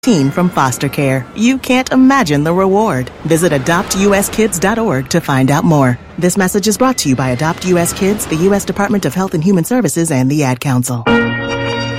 from foster care. You can't imagine the reward. Visit adoptuskids.org to find out more. This message is brought to you by Adopt US Kids, the U.S. Department of Health and Human Services, and the Ad Council.